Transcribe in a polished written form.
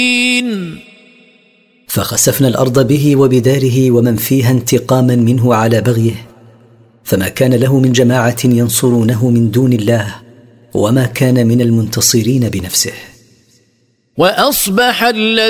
فخسفنا الأرض به وبداره ومن فيها انتقاما منه على بغيه، فما كان له من جماعة ينصرونه من دون الله، وما كان من المنتصرين بنفسه. وأصبح